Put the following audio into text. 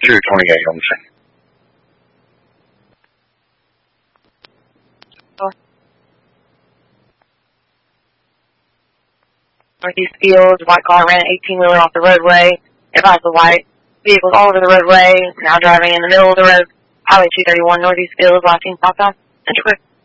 228 on the scene. Northeast Fields, white car ran an 18-wheeler off the roadway. Advised the white vehicles all over the roadway, now driving in the middle of the road. Highway 231, Northeast Fields, last seen southbound. Enter quick.